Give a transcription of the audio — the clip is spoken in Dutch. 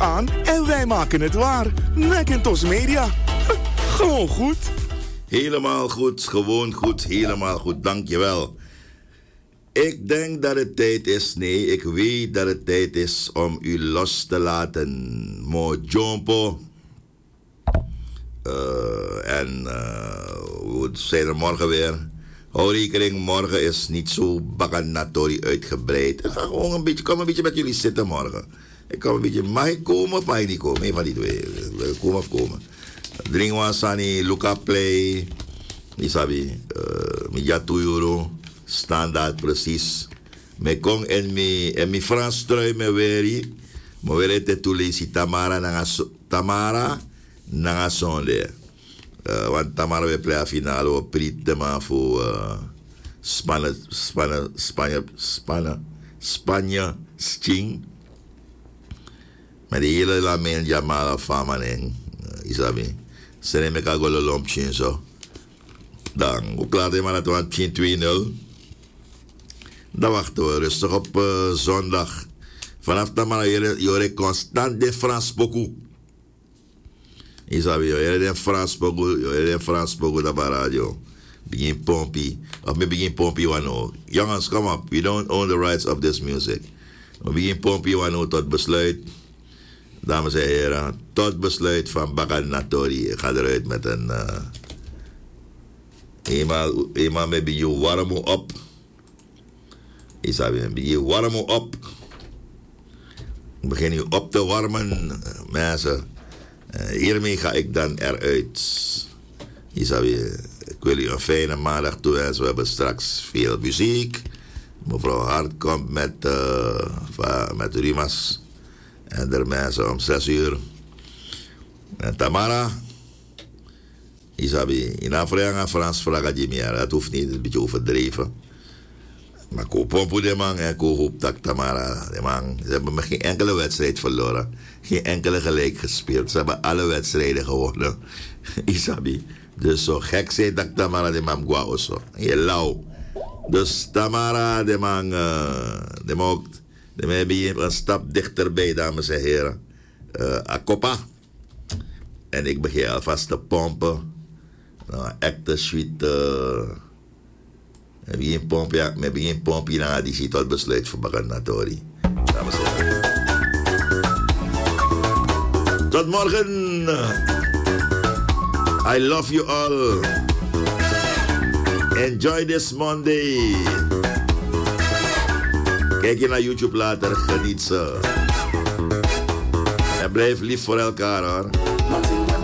aan en wij maken het waar. Macintosh Media. Gewoon goed. Helemaal goed, gewoon goed, helemaal goed. Dankjewel. Ik denk dat het tijd is, nee, ik weet dat het tijd is om u los te laten. Mo jompo. We zijn er morgen weer. Hou rekening, morgen is niet zo bakanatori uitgebreid. Ik ga gewoon kom een beetje met jullie zitten morgen. Ik kom een beetje, mag ik komen of mag ik niet komen? Een van die twee. Komen of komen. Dringwa Sani, Luca Play. Isabi, Mija €2. Standaard precies. Me kom en mi Frans trui me weri. Me weri te tulesi Tamara nanga sonde. Want Tamara we play a finale op Prietema voor Spanje Sting. Met de hele Lamine Jamala Famanen. Isabi. Sene me ka golo lompchen zo. Dan, hoe klaar is maar dat we 2-0. Dan wachten we rustig op zondag. Vanaf dan maar je constant de Frans pokoe. Isabi, je de Frans pokoe dat bij radio. Begin pompie. Of me begin pompie wano. Jongens, come up. We don't own the rights of this music. We begin pompie wano tot besluit. Dames en heren, tot besluit van Bakanatori. Ik ga eruit met een... eenmaal met je warm op. Isabi, je warm op. Begin je op te warmen, mensen. Hiermee ga ik dan eruit. Isabi, ik wil u een fijne maandag toewensen. We hebben straks veel muziek. Mevrouw Hart komt met Rimas. En de mensen om 6:00. En Tamara. Isabi, in Afrika Frans vragen je meer. Dat hoeft niet, een beetje overdreven. Maar ik pompo de man en ik hoop dat Tamara, de man, ze hebben me geen enkele wedstrijd verloren. Geen enkele gelijk gespeeld. Ze hebben alle wedstrijden gewonnen. Isabi. Dus zo gek zijn dat Tamara de man guau zo. Je lauw. Dus Tamara de man, de hebben een stap dichterbij, dames en heren. Akopa. En ik begin alvast te pompen. Nou, echte sweet. Me begin pompje naar die ziet tot besluit voor Bakanatori. Dames en heren. Tot morgen. I love you all. Enjoy this Monday. Kijk je naar YouTube later, geniet ze. En blijf lief voor elkaar hoor.